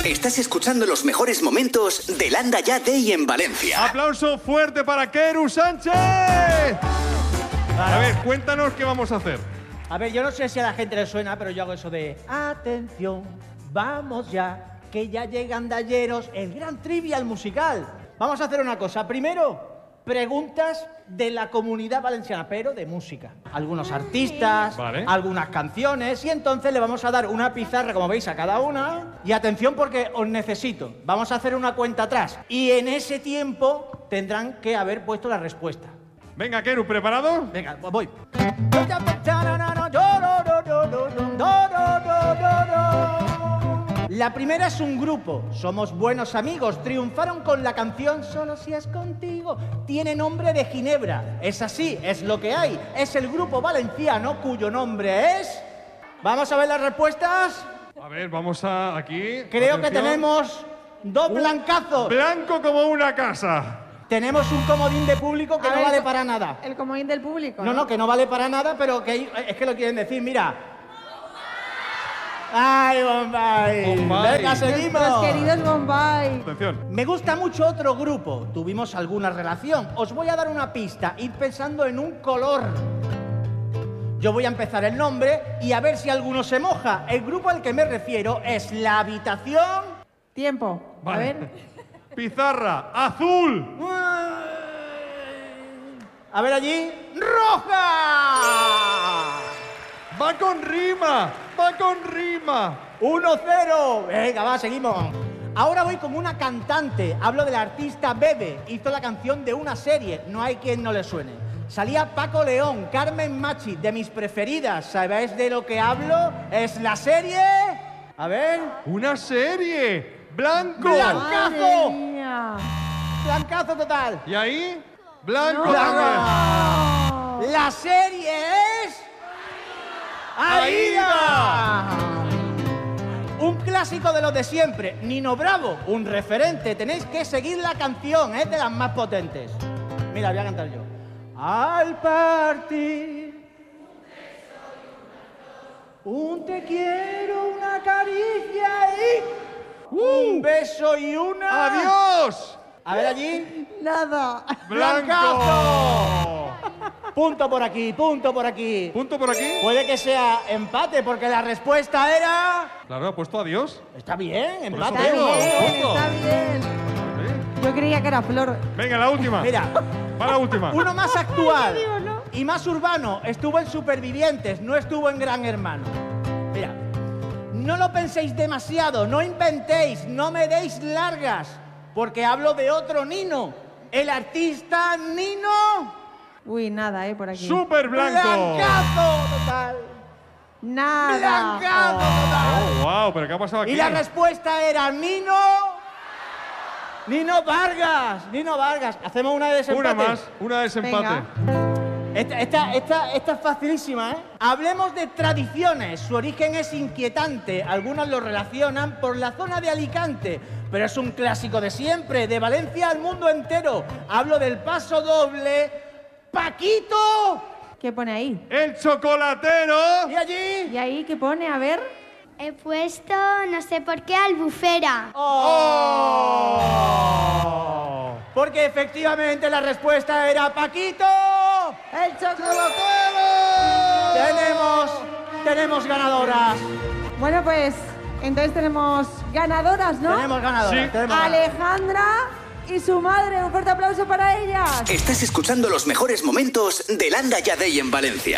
Estás escuchando los mejores momentos de Landa Ya Day en Valencia. ¡Aplauso fuerte para Keru Sánchez! A ver, cuéntanos qué vamos a hacer. A ver, yo no sé si a la gente le suena, pero yo hago eso de atención, vamos ya, que ya llegan Dalleros, el gran trivial musical. Vamos a hacer una cosa. Primero, preguntas de la comunidad valenciana, pero de música. Algunos artistas, Vale. algunas canciones, y entonces le vamos a dar una pizarra, como veis, a cada una. Y atención porque os necesito. Vamos a hacer una cuenta atrás. Y en ese tiempo tendrán que haber puesto la respuesta. Venga, Keru, ¿preparado? Venga, voy. La primera es un grupo, somos buenos amigos, triunfaron con la canción Solo si es contigo, tiene nombre de Ginebra, es así, es lo que hay, es el grupo valenciano cuyo nombre es... ¿Vamos a ver las respuestas? A ver, vamos a aquí. Creo que Atención. tenemos dos blancazos. Blanco como una casa. Tenemos un comodín de público que A no ver, vale para nada. El comodín del público. No, que no vale para nada, pero que es que lo quieren decir, mira. ¡Ay, Bombay! Bombay. ¡Venga, seguimos! Los queridos Bombay. Atención. Me gusta mucho otro grupo. Tuvimos alguna relación. Os voy a dar una pista. Ir pensando en un color. Yo voy a empezar el nombre y a ver si alguno se moja. El grupo al que me refiero es La Habitación... Tiempo. Vale. A ver. Pizarra, azul. A ver allí... ¡Roja! Va con rima, va con rima. 1-0. Venga, va, seguimos. Ahora voy como una cantante. Hablo del artista Bebe. Hizo la canción de una serie. No hay quien no le suene. Salía Paco León, Carmen Machi, de mis preferidas. ¿Sabéis de lo que hablo? Es la serie... A ver... Una serie. Blanco. ¡Blancazo! Madre mía. Blancazo total. Y ahí, blanco No. también. La serie es... ¡Aida! Un clásico de los de siempre. Nino Bravo, un referente. Tenéis que seguir la canción, es de las más potentes. Mira, voy a cantar yo. Al partir, un te quiero, una caricia y... un beso y una... ¡Adiós! A ver allí. Nada. ¡Blanco! Punto por aquí, punto por aquí. ¿Punto por aquí? Puede que sea empate, porque la respuesta era... Claro, ha puesto adiós. Está bien, eso empate. Está digo. bien, Punto. está bien. Yo creía que era Flor. Venga, la última. Mira, Va la última. uno más actual Digo, ¿no? y más urbano. Estuvo en Supervivientes, no estuvo en Gran Hermano. Mira, no lo penséis demasiado, no inventéis, no me deis largas, porque hablo de otro Nino. El artista Nino... Uy, nada, por aquí. Súper blanco. ¡Blancazo total! Nada. ¡Blancazo total! Oh, wow, pero ¿qué ha pasado aquí? Y la respuesta era Nino Vargas. Nino Vargas. Hacemos una de desempate. Una más, una de desempate. Venga. Esta es facilísima, ¿eh? Hablemos de tradiciones. Su origen es inquietante. Algunos lo relacionan por la zona de Alicante, pero es un clásico de siempre, de Valencia al mundo entero. Hablo del paso doble. ¡Paquito! ¿Qué pone ahí? El chocolatero. ¿Y allí? ¿Y ahí qué pone? A ver. He puesto, no sé por qué, Albufera. ¡Oh! Porque efectivamente la respuesta era Paquito. ¡El chocolate! Tenemos ganadoras. Bueno, pues entonces tenemos ganadoras, ¿no? Tenemos ganadoras. Sí. tenemos ganadoras. Alejandra y su madre. Un fuerte aplauso para ellas. Estás escuchando los mejores momentos de Landa Ya Day en Valencia.